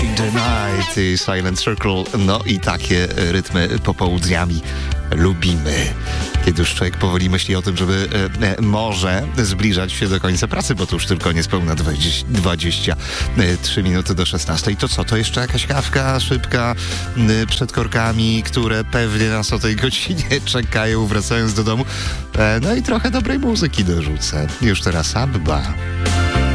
Watching the Night i Silent Circle. No i takie rytmy popołudniami lubimy. Kiedy już człowiek powoli myśli o tym, żeby może zbliżać się do końca pracy, bo to już tylko niespełna 23 minuty do 16. To co, to jeszcze jakaś kawka szybka przed korkami, które pewnie nas o tej godzinie czekają, wracając do domu. No i trochę dobrej muzyki dorzucę. Już teraz Abba.